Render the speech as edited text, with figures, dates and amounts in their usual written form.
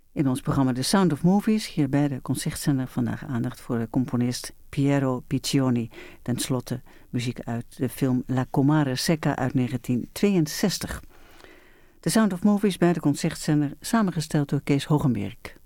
In ons programma The Sound of Movies, hier bij de Concertzender, vandaag aandacht voor de componist Piero Piccioni. Ten slotte muziek uit de film La Comare Secca uit 1962. The Sound of Movies bij de Concertzender, samengesteld door Kees Hogenberg.